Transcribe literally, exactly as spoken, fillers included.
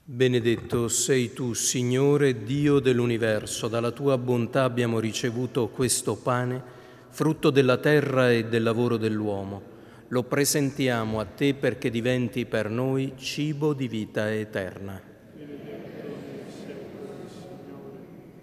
Benedetto sei tu, Signore, Dio dell'universo. Dalla tua bontà abbiamo ricevuto questo pane, frutto della terra e del lavoro dell'uomo. Lo presentiamo a te perché diventi per noi cibo di vita eterna.